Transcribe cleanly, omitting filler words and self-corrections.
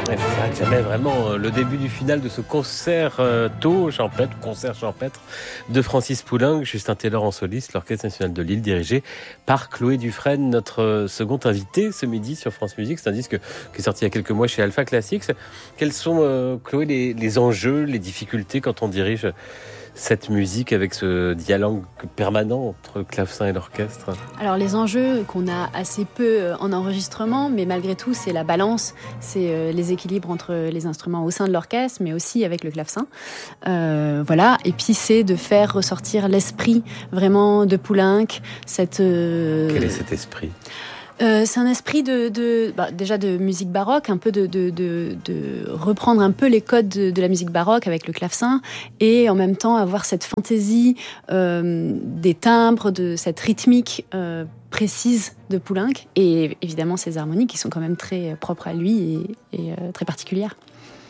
Ouais, ça s'arrête jamais vraiment. Le début du final de ce concert concert champêtre de Francis Poulenc, Justin Taylor en soliste, l'Orchestre National de Lille, dirigé par Chloé Dufresne, notre second invité ce midi sur France Musique. C'est un disque qui est sorti il y a quelques mois chez Alpha Classics. Quels sont, Chloé, les enjeux, les difficultés quand on dirige cette musique avec ce dialogue permanent entre le clavecin et l'orchestre? Alors les enjeux qu'on a assez peu en enregistrement, mais malgré tout c'est la balance, c'est les équilibres entre les instruments au sein de l'orchestre, mais aussi avec le clavecin. Voilà. Et puis c'est de faire ressortir l'esprit vraiment de Poulenc. Quel est cet esprit? C'est un esprit déjà de musique baroque, un peu de reprendre un peu les codes de la musique baroque avec le clavecin, et en même temps avoir cette fantaisie des timbres, de cette rythmique précise de Poulenc, et évidemment ces harmonies qui sont quand même très propres à lui et très particulières.